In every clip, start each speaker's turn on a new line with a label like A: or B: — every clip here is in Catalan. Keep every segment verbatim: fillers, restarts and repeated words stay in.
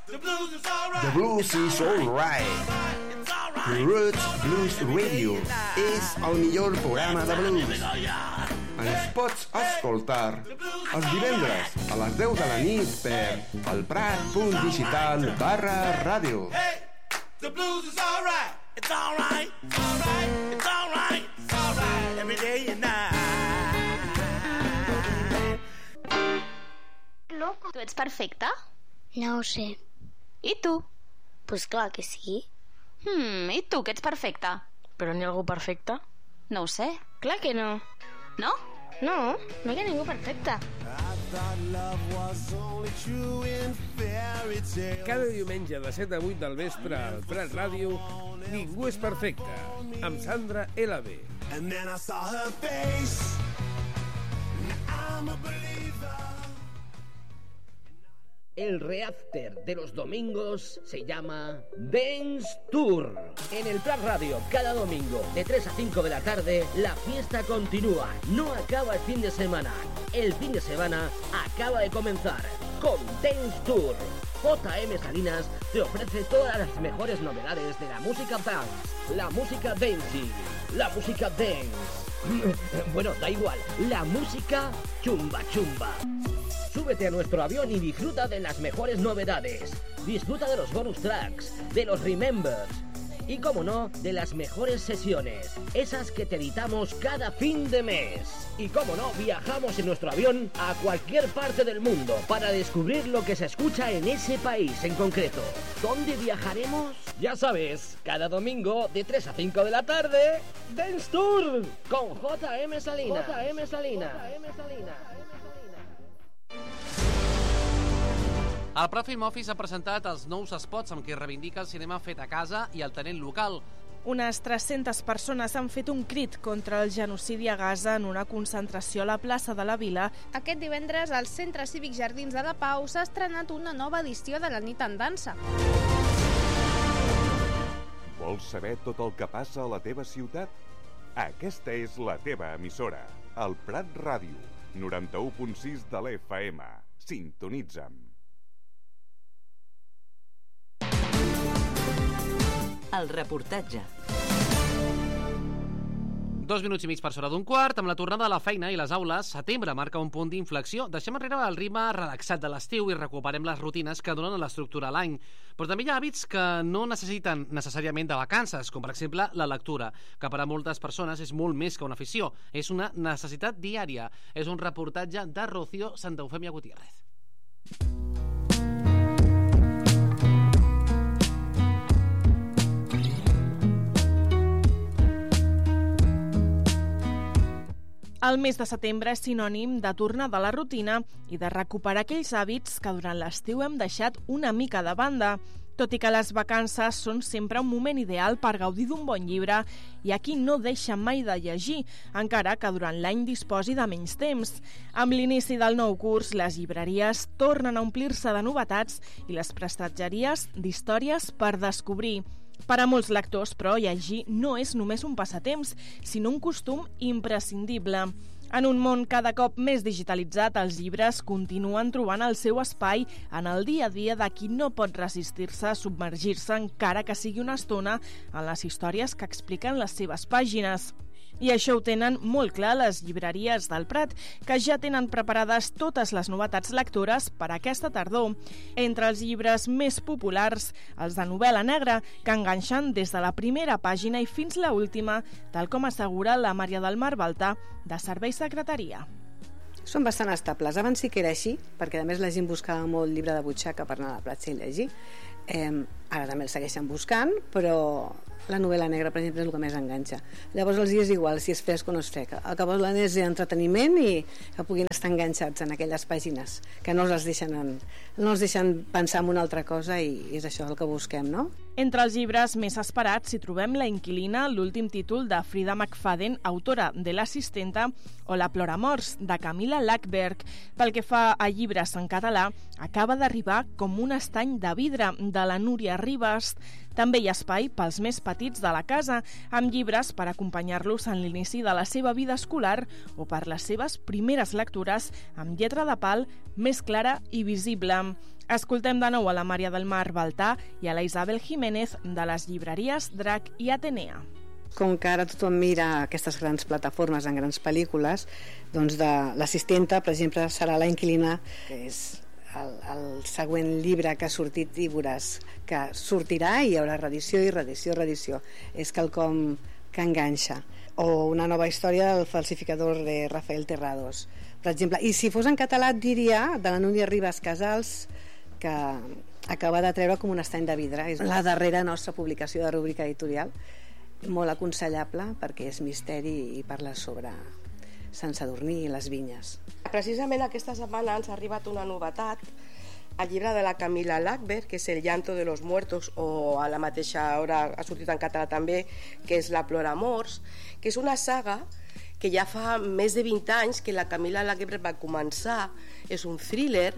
A: The blues is alright. Roots Blues Radio és el millor programa de blues. Ens pots escoltar els divendres a les deu de la nit per el prat punt digital barra ràdio.
B: The blues is alright. It's alright. Alright. It's alright. It's alright. Every day and night.
C: Loco. Tu ets perfecte?
D: No ho sé.
C: I tu?
D: Pues clar que sí.
C: Hmm, i tu, que ets perfecte?
E: Però n'hi ha algú perfecte?
C: No ho sé.
D: Clar que no.
C: No?
D: No, no hi ha ningú perfecte.
F: Cada diumenge de set a vuit del vespre al Prat Ràdio, Ningú és perfecte, amb Sandra L B.
B: And then I saw her face. I'm a believer.
G: El reafter de los domingos se llama Dance Tour. En el Prat Radio, cada domingo, de tres a cinco de la tarde, la fiesta continúa. No acaba el fin de semana. El fin de semana acaba de comenzar con Dance Tour. J M Salinas te ofrece todas las mejores novedades de la música dance, la música dancing, la música dance. Bueno, da igual, la música chumba chumba. Súbete a nuestro avión y disfruta de las mejores novedades. Disfruta de los bonus tracks, de los remembers y, como no, de las mejores sesiones, esas que te editamos cada fin de mes. Y, como no, viajamos en nuestro avión a cualquier parte del mundo para descubrir lo que se escucha en ese país en concreto. ¿Dónde viajaremos? Ya sabes, cada domingo de tres a cinco de la tarde, Dance Tour con J M Salinas. J M Salinas. J M Salinas.
H: El Prat Film Office ha presentat els nous spots amb què reivindica el cinema fet a casa i el talent local.
I: Unes tres-centes persones han fet un crit contra el genocidi a Gaza en una concentració a la plaça de la Vila.
J: Aquest divendres al Centre Cívic Jardins de la Pau s'ha estrenat una nova edició de la nit en dansa.
K: Vols saber tot el que passa a la teva ciutat? Aquesta és la teva emissora, el Prat Ràdio, noranta-u punt sis de l'F M. Sintonitza'm.
L: El reportatge.
H: Dos minuts i mig per sobre d'un quart. Amb la tornada a la feina i les aules, setembre marca un punt d'inflexió. Deixem enrere el ritme relaxat de l'estiu i recuperem les rutines que donen l'estructura a l'any. Però també hi ha hàbits que no necessiten necessàriament de vacances, com per exemple la lectura, que per a moltes persones és molt més que una afició. És una necessitat diària. És un reportatge de Rocío Santa Eufemia Gutiérrez.
I: El mes de setembre és sinònim de tornar de la rutina i de recuperar aquells hàbits que durant l'estiu hem deixat una mica de banda. Tot i que les vacances són sempre un moment ideal per gaudir d'un bon llibre, hi ha qui no deixa mai de llegir, encara que durant l'any disposi de menys temps. Amb l'inici del nou curs, les llibreries tornen a omplir-se de novetats i les prestatgeries d'històries per descobrir. Per a molts lectors, però, llegir no és només un passatemps, sinó un costum imprescindible. En un món cada cop més digitalitzat, els llibres continuen trobant el seu espai en el dia a dia de qui no pot resistir-se a submergir-se, encara que sigui una estona, en les històries que expliquen les seves pàgines. I això ho tenen molt clar les llibreries del Prat, que ja tenen preparades totes les novetats lectores per aquesta tardor. Entre els llibres més populars, els de novel·la negra, que enganxen des de la primera pàgina i fins la última, tal com assegura la Maria del Mar Baltà, de Servei Secretaria.
M: Són bastant estables. Abans sí que era així, perquè a més la gent buscava molt llibre de butxaca per anar a la platja i llegir. Eh, ara també el segueixen buscant, però la novel·la negra, per exemple, és el que més enganxa. Llavors els dies igual, si és fresc o no és fresc. El que volen és entreteniment i que puguin estar enganxats en aquelles pàgines, que no els deixen, en, no els deixen pensar en una altra cosa, i és això el que busquem, no?
I: Entre els llibres més esperats hi trobem La inquilina, l'últim títol de Frida McFadden, autora de L'assistenta, o La ploramorts, de Camila Lackberg. Pel que fa a llibres en català, acaba d'arribar Com un estany de vidre, de la Núria Ribes. També hi ha espai pels més petits de la casa, amb llibres per acompanyar-los en l'inici de la seva vida escolar o per les seves primeres lectures amb lletra de pal més clara i visible. Escoltem de nou a la Maria del Mar Baltà i a la Isabel Jiménez de les llibreries Drac i Atenea.
M: Com que ara tothom mira aquestes grans plataformes en grans pel·lícules, doncs de l'assistenta, per exemple, serà La inquilina, que és el, el següent llibre que ha sortit i veuràs que sortirà i hi haurà reedició i reedició, reedició. És quelcom que enganxa. O una nova història del falsificador de Rafael Terrados, per exemple. I si fos en català et diria de la Núria Ribas Casals, que acaba de treure Com un estany de vidre. És la darrera nostra publicació de rúbrica editorial, molt aconsellable perquè és misteri i parla sobre Sant Sadurní i les vinyes.
N: Precisament aquesta setmana ens ha arribat una novetat, el llibre de la Camila Lackberg, que és El llanto de los muertos, o a la mateixa hora ha sortit en català també, que és La Ploramors, que és una saga que ja fa més de vint anys que la Camila Lackberg va començar. És un thriller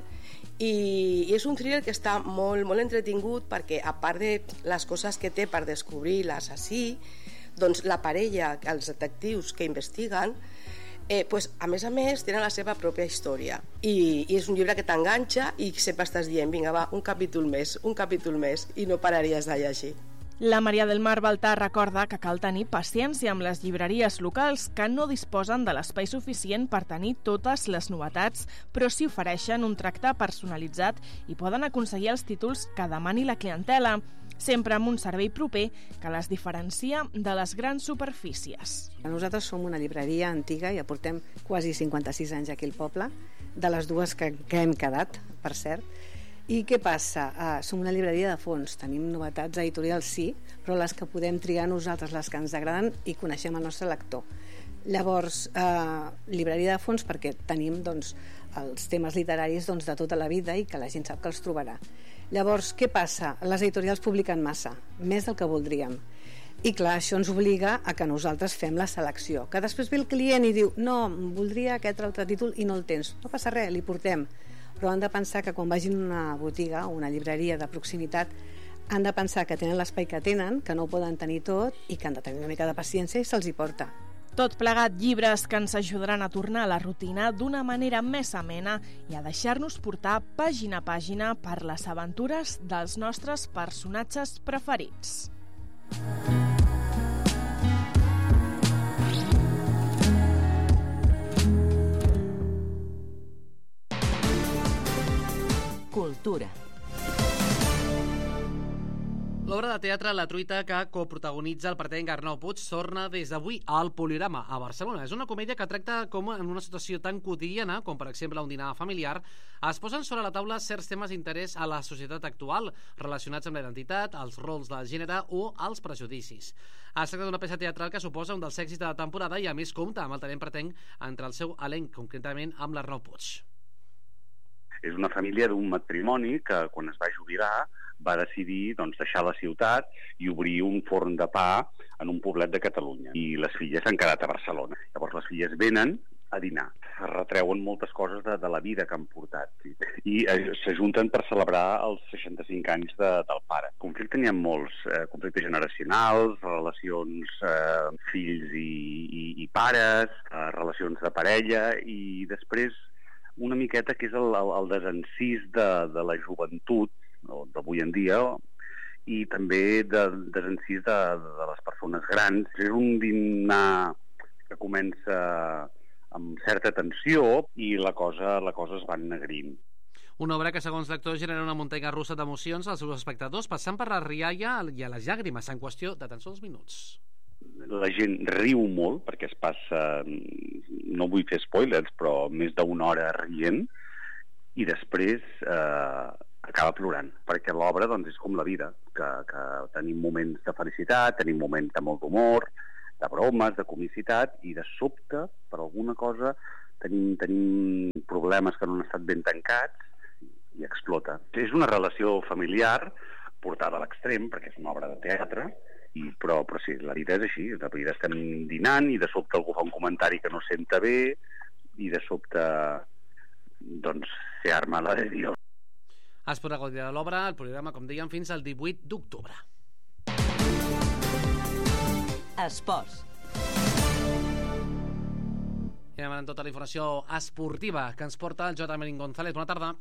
N: i, i és un thriller que està molt, molt entretingut perquè, a part de les coses que té per descobrir l'assassí, doncs la parella, els detectius que investiguen, eh, pues, a més a més tenen la seva pròpia història i, i és un llibre que t'enganxa i sempre estàs dient, vinga va, un capítol més, un capítol més, i no pararies de llegir.
I: La Maria del Mar Baltà recorda que cal tenir paciència amb les llibreries locals que no disposen de l'espai suficient per tenir totes les novetats, però sí ofereixen un tracte personalitzat i poden aconseguir els títols que demani la clientela, sempre amb un servei proper que les diferencia de les grans superfícies.
M: Nosaltres som una llibreria antiga i ja portem quasi cinquanta-sis anys aquí al poble, de les dues que, que hem quedat, per cert. I què passa? Uh, som una llibreria de fons, tenim novetats editorials, sí, però les que podem triar nosaltres, les que ens agraden, i coneixem el nostre lector. Llavors, uh, llibreria de fons perquè tenim doncs, els temes literaris doncs, de tota la vida i que la gent sap que els trobarà. Llavors, què passa? Les editorials publiquen massa, més del que voldríem. I clar, això ens obliga a que nosaltres fem la selecció. Que després ve el client i diu, no, voldria aquest altre títol i no el tens. No passa res, li portem. Però han de pensar que quan vagin a una botiga o una llibreria de proximitat han de pensar que tenen l'espai que tenen, que no ho poden tenir tot i que han de tenir una mica de paciència i se'ls hi porta.
I: Tot plegat llibres que ens ajudaran a tornar a la rutina d'una manera més amena i a deixar-nos portar pàgina a pàgina per les aventures dels nostres personatges preferits.
L: Cultura.
H: L'obra de teatre La truita que coprotagonitza el pretenc Arnau Puig torna des d'avui al Polirama, a Barcelona. És una comèdia que tracta com en una situació tan quotidiana, com per exemple un dinar familiar, es posen sobre la taula certs temes d'interès a la societat actual, relacionats amb la identitat, els rols de gènere o els prejudicis. Es tracta d'una peça teatral que suposa un dels èxits de la temporada i a més compta amb el talent pretenc entre el seu elenc, concretament amb l'Arnau Puig.
O: És una família d'un matrimoni que, quan es va jubilar, va decidir doncs, deixar la ciutat i obrir un forn de pa en un poblet de Catalunya. I les filles s'han quedat a Barcelona. Llavors les filles venen a dinar. Es retreuen moltes coses de, de la vida que han portat. I eh, s'ajunten per celebrar els seixanta-cinc anys de, del pare. Conflicte n'hi ha molts. Eh, conflictes generacionals, relacions eh, fills i, i, i pares, eh, relacions de parella, i després una miqueta que és el, el, el desencís de, de la joventut d'avui en dia i també de desencís de, de les persones grans. És un dinar que comença amb certa tensió i la cosa, la cosa es va ennegrint.
H: Una obra que, segons l'actor, genera una muntanya russa d'emocions als seus espectadors, passant per la rialla i a les llàgrimes en qüestió de tan sols minuts.
O: La gent riu molt perquè es passa, no vull fer spoilers, però més d'una hora rient i després eh, acaba plorant, perquè l'obra doncs, és com la vida, que, que tenim moments de felicitat, tenim moments de molt d'humor, de bromes, de comicitat, i de sobte, per alguna cosa, tenim, tenim problemes que no han estat ben tancats i explota. És una relació familiar portada a l'extrem, perquè és una obra de teatre, i, però, però sí, la vida és així, la vida estem dinant i de sobte algú fa un comentari que no senta bé i de sobte doncs se arma la de Dios.
H: Es podrà gaudir de l'obra, el programa, com dèiem, fins al divuit d'octubre.
L: Esports.
H: I anem amb tota la informació esportiva que ens porta el J. Marín González. Bona tarda.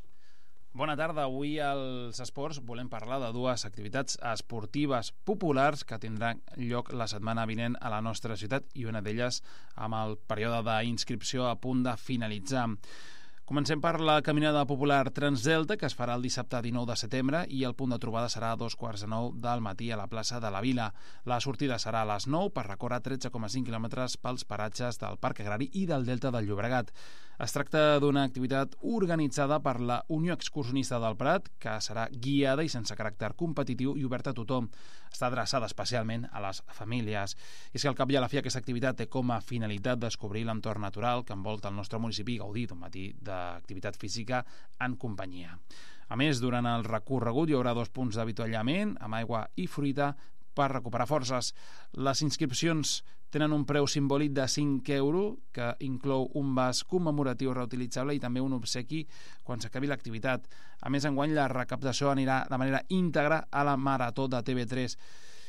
P: Bona tarda. Avui als esports volem parlar de dues activitats esportives populars que tindran lloc la setmana vinent a la nostra ciutat i una d'elles amb el període d'inscripció a punt de finalitzar. Comencem per la caminada popular Transdelta, que es farà el dissabte dinou de setembre i el punt de trobada serà a dos quarts de nou del matí a la plaça de la Vila. La sortida serà a les nou per recórrer tretze coma cinc quilòmetres pels paratges del Parc Agrari i del Delta del Llobregat. Es tracta d'una activitat organitzada per la Unió Excursionista del Prat, que serà guiada i sense caràcter competitiu i oberta a tothom. Està adreçada especialment a les famílies. I és que al cap i a la fi aquesta activitat té com a finalitat descobrir l'entorn natural que envolta el nostre municipi i gaudir d'un matí d'activitat física en companyia. A més, durant el recorregut hi haurà dos punts d'avituallament amb aigua i fruita per recuperar forces. Les inscripcions tenen un preu simbòlic de cinc euros, que inclou un vas commemoratiu reutilitzable i també un obsequi quan s'acabi l'activitat. A més, enguany la recaptació anirà de manera íntegra a la Marató de T V tres.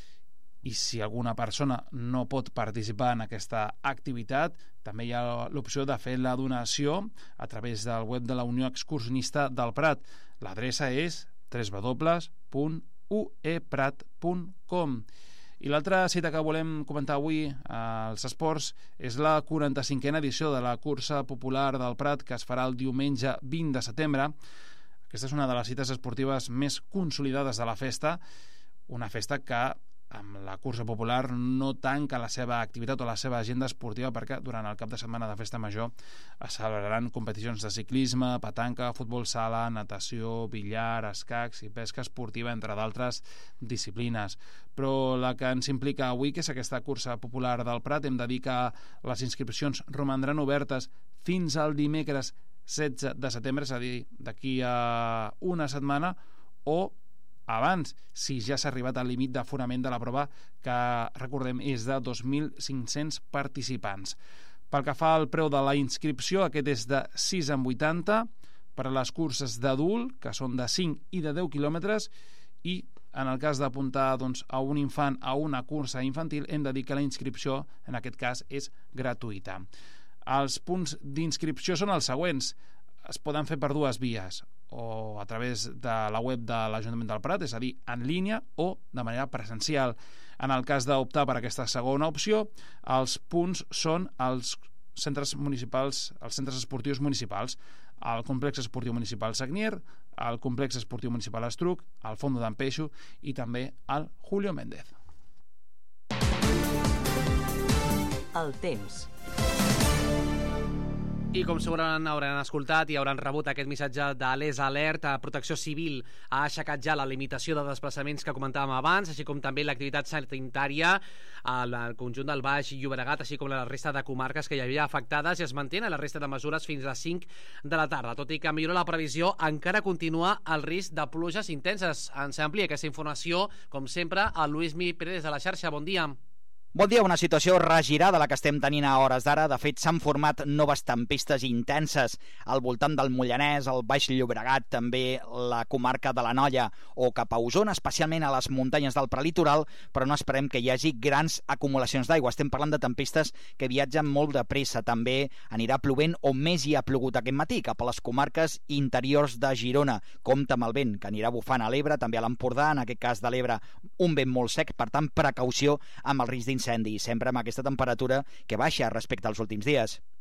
P: I si alguna persona no pot participar en aquesta activitat, també hi ha l'opció de fer la donació a través del web de la Unió Excursionista del Prat. L'adreça és w w w punt u e prat punt com. I l'altra cita que volem comentar avui als esports és la quaranta-cinquena edició de la cursa popular del Prat, que es farà el diumenge vint de setembre. Aquesta és una de les cites esportives més consolidades de la festa, una festa que amb la cursa popular no tanca la seva activitat o la seva agenda esportiva, perquè durant el cap de setmana de Festa Major es celebraran competicions de ciclisme, petanca, futbol sala, natació, billar, escacs i pesca esportiva, entre d'altres disciplines. Però la que ens implica avui, que és aquesta cursa popular del Prat, hem de dir que les inscripcions romandran obertes fins al dimecres setze de setembre, és a dir, d'aquí a una setmana, o abans, si ja s'ha arribat al límit d'aforament de la prova, que, recordem, és de dos mil cinc-cents participants. Pel que fa al preu de la inscripció, aquest és de sis coma vuitanta per a les curses d'adult, que són de cinc i de deu quilòmetres, i en el cas d'apuntar doncs, a un infant a una cursa infantil, hem de dir que la inscripció, en aquest cas, és gratuïta. Els punts d'inscripció són els següents. Es poden fer per dues vies, o a través de la web de l'Ajuntament del Prat, és a dir, en línia o de manera presencial. En el cas d'optar per aquesta segona opció, els punts són els centres municipals, els centres esportius municipals, el complex esportiu municipal Sagnier, el complex esportiu municipal Estruc, el Fondo d'en Peixo i també el Julio Méndez.
L: El temps.
H: I com segurament hauran escoltat i hauran rebut aquest missatge de l'Es Alert, Protecció Civil ha aixecat ja la limitació de desplaçaments que comentàvem abans, així com també l'activitat sanitària al conjunt del Baix Llobregat, així com la resta de comarques que hi havia afectades, i es mantenen la resta de mesures fins a les cinc de la tarda. Tot i que millora la previsió, encara continua el risc de pluges intenses. Ens amplia aquesta informació, com sempre, a Luismi Pérez de la xarxa. Bon dia.
Q: Bon dia, una situació regirada la que estem tenint a hores d'ara. De fet, s'han format noves tempestes intenses al voltant del Mollanès, el Baix Llobregat, també la comarca de l'Anoia o cap a Osona, especialment a les muntanyes del prelitoral, però no esperem que hi hagi grans acumulacions d'aigua. Estem parlant de tempestes que viatgen molt de pressa. També anirà plovent o més hi ha plogut aquest matí cap a les comarques interiors de Girona. Compte amb el vent que anirà bufant a l'Ebre, també a l'Empordà, en aquest cas de l'Ebre, un vent molt sec, per tant, precaució amb el risc d'incendi, sempre amb aquesta temperatura que baixa respecte als últims dies.